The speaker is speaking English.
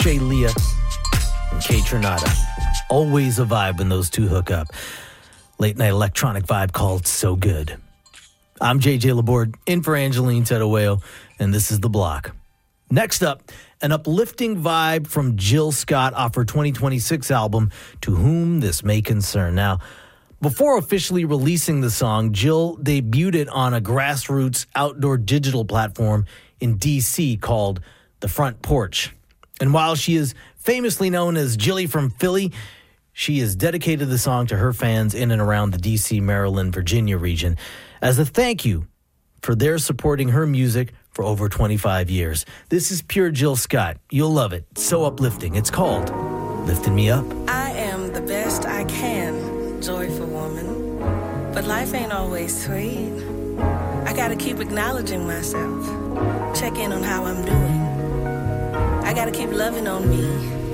Jay Leah and Kate Trinata. Always a vibe when those two hook up. Late night electronic vibe called So Good. I'm JJ Laborde, in for Angeline Tedoeo, and this is The Block. Next up, an uplifting vibe from Jill Scott off her 2026 album, To Whom This May Concern. Now, before officially releasing the song, Jill debuted it on a grassroots outdoor digital platform in D.C. called The Front Porch. And while she is famously known as Jilly from Philly, she has dedicated the song to her fans in and around the D.C., Maryland, Virginia region as a thank you for their supporting her music for over 25 years. This is pure Jill Scott. You'll love it. It's so uplifting. It's called Lifting Me Up. I am the best I can, joyful woman. But life ain't always sweet. I gotta keep acknowledging myself. Check in on how I'm doing. I gotta keep loving on me.